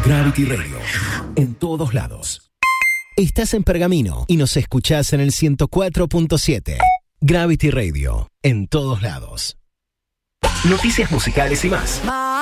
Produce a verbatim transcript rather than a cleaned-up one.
Gravity Radio, en todos lados. Estás en Pergamino y nos escuchás en el ciento cuatro punto siete. Gravity Radio, en todos lados. Noticias musicales y más.